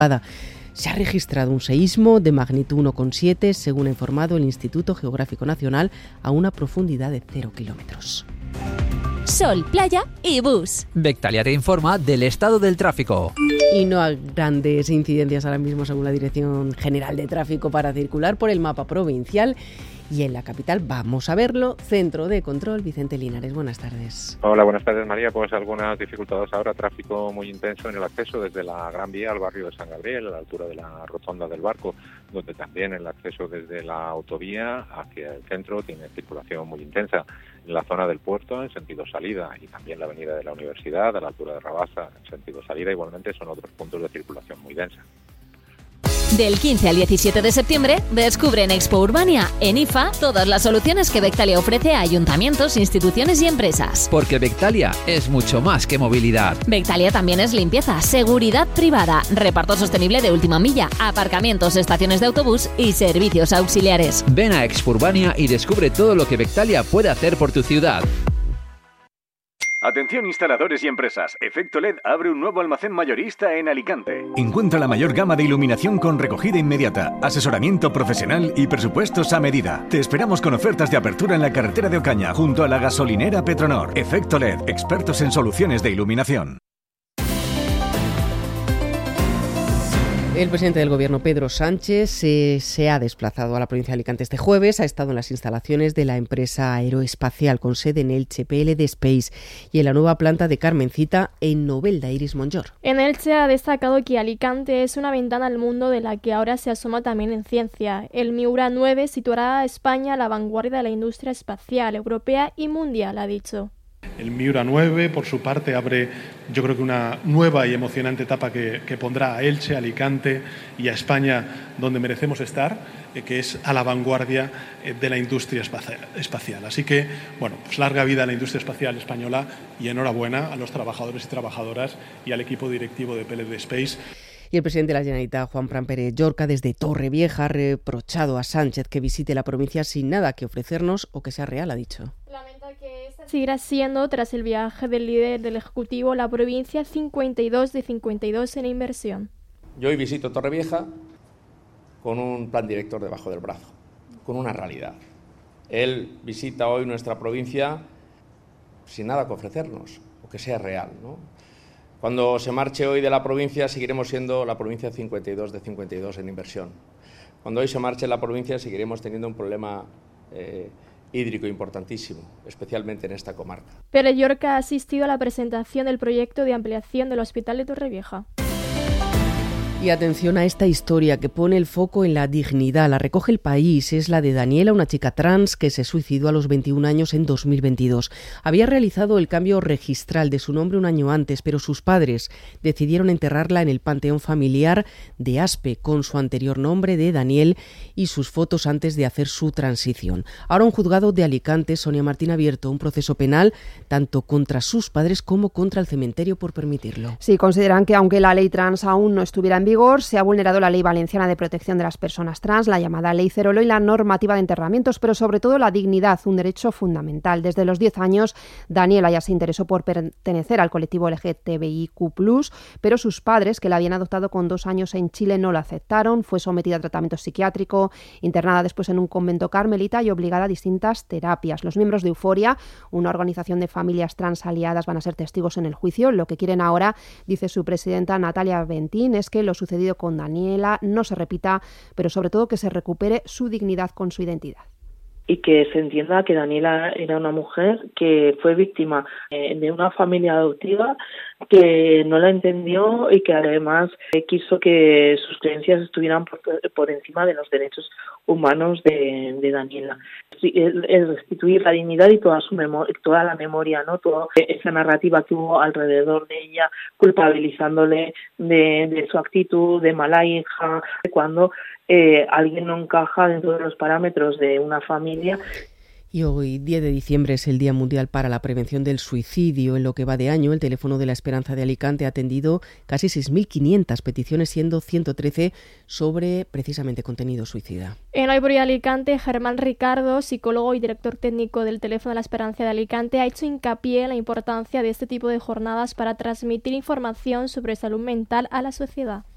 Se ha registrado un seísmo de magnitud 1,7, según ha informado el Instituto Geográfico Nacional, a una profundidad de 0 kilómetros. Sol, playa y bus. Vectalia te informa del estado del tráfico. Y no hay grandes incidencias ahora mismo según la Dirección General de Tráfico para circular por el mapa provincial. Y en la capital vamos a verlo. Centro de Control, Vicente Linares, buenas tardes. Hola, buenas tardes, María. Pues algunas dificultades ahora, tráfico muy intenso en el acceso desde la Gran Vía al barrio de San Gabriel, a la altura de la Rotonda del Barco, donde también el acceso desde la autovía hacia el centro tiene circulación muy intensa. En la zona del puerto, en sentido salida, y también la avenida de la Universidad, a la altura de Rabasa, en sentido salida, igualmente son otros puntos de circulación muy densa. Del 15 al 17 de septiembre, descubre en Expo Urbania, en IFA, todas las soluciones que Vectalia ofrece a ayuntamientos, instituciones y empresas. Porque Vectalia es mucho más que movilidad. Vectalia también es limpieza, seguridad privada, reparto sostenible de última milla, aparcamientos, estaciones de autobús y servicios auxiliares. Ven a Expo Urbania y descubre todo lo que Vectalia puede hacer por tu ciudad. Atención instaladores y empresas, Efecto LED abre un nuevo almacén mayorista en Alicante. Encuentra la mayor gama de iluminación con recogida inmediata, asesoramiento profesional y presupuestos a medida. Te esperamos con ofertas de apertura en la carretera de Ocaña, junto a la gasolinera Petronor. Efecto LED, expertos en soluciones de iluminación. El presidente del Gobierno, Pedro Sánchez, se ha desplazado a la provincia de Alicante este jueves. Ha estado en las instalaciones de la empresa aeroespacial con sede en Elche, PLD Space, y en la nueva planta de Carmencita en Novelda, Iris Monjor. En Elche ha destacado que Alicante es una ventana al mundo de la que ahora se asoma también en ciencia. El Miura 9 situará a España a la vanguardia de la industria espacial europea y mundial, ha dicho. El Miura 9, por su parte, abre, yo creo que una nueva y emocionante etapa que pondrá a Elche, a Alicante y a España donde merecemos estar, que es a la vanguardia de la industria espacial. Así que, bueno, pues larga vida a la industria espacial española y enhorabuena a los trabajadores y trabajadoras y al equipo directivo de PLD Space. Y el presidente de la Generalitat, Juan Fran Pérez Llorca, desde Torrevieja, ha reprochado a Sánchez que visite la provincia sin nada que ofrecernos o que sea real, ha dicho. Lamenta que esta seguirá siendo, tras el viaje del líder del Ejecutivo, la provincia 52 de 52 en inversión. Yo hoy visito Torrevieja con un plan director debajo del brazo, con una realidad. Él visita hoy nuestra provincia sin nada que ofrecernos, o que sea real, ¿no? Cuando se marche hoy de la provincia, seguiremos siendo la provincia 52 de 52 en inversión. Cuando hoy se marche la provincia, seguiremos teniendo un problema hídrico importantísimo, especialmente en esta comarca. Pérez Llorca ha asistido a la presentación del proyecto de ampliación del Hospital de Torrevieja. Y atención a esta historia que pone el foco en la dignidad. La recoge El País. Es la de Daniela, una chica trans que se suicidó a los 21 años en 2022. Había realizado el cambio registral de su nombre un año antes, pero sus padres decidieron enterrarla en el panteón familiar de Aspe con su anterior nombre de Daniel y sus fotos antes de hacer su transición. Ahora un juzgado de Alicante, Sonia Martín, ha abierto un proceso penal tanto contra sus padres como contra el cementerio por permitirlo. Sí, consideran que aunque la ley trans aún no estuviera en vigor, se ha vulnerado la Ley Valenciana de Protección de las Personas Trans, la llamada Ley Cerolo, y la normativa de enterramientos, pero sobre todo la dignidad, un derecho fundamental. Desde los 10 años, Daniela ya se interesó por pertenecer al colectivo LGTBIQ+, pero sus padres, que la habían adoptado con 2 años en Chile, no la aceptaron. Fue sometida a tratamiento psiquiátrico, internada después en un convento carmelita y obligada a distintas terapias. Los miembros de Euforia, una organización de familias trans aliadas, van a ser testigos en el juicio. Lo que quieren ahora, dice su presidenta Natalia Ventín, es que lo sucedido con Daniela no se repita, pero sobre todo que se recupere su dignidad con su identidad. Y que se entienda que Daniela era una mujer que fue víctima de una familia adoptiva que no la entendió y que además quiso que sus creencias estuvieran por encima de los derechos humanos de Daniela. El restituir la dignidad y toda la memoria, ¿no? Toda esa narrativa que hubo alrededor de ella, culpabilizándole de su actitud de mala hija, cuando alguien no encaja dentro de los parámetros de una familia. Y hoy, 10 de diciembre, es el Día Mundial para la Prevención del Suicidio. En lo que va de año, el teléfono de la Esperanza de Alicante ha atendido casi 6.500 peticiones, siendo 113 sobre precisamente contenido suicida. En Hoy por Hoy Alicante, Germán Ricardo, psicólogo y director técnico del teléfono de la Esperanza de Alicante, ha hecho hincapié en la importancia de este tipo de jornadas para transmitir información sobre salud mental a la sociedad.